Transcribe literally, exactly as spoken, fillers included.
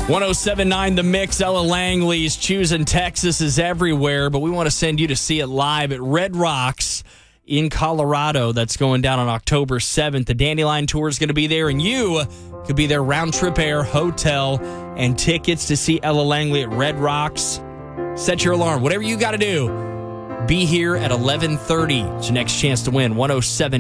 one oh seven point nine The Mix. Ella Langley's choosing Texas is everywhere, but we want to send you to see it live at Red Rocks in Colorado. That's going down on October seventh. The Dandelion Tour is going to be there, and you could be there round trip air, hotel, and tickets to see Ella Langley at Red Rocks. Set your alarm. Whatever you got to do, be here at eleven thirty. It's your next chance to win. one oh seven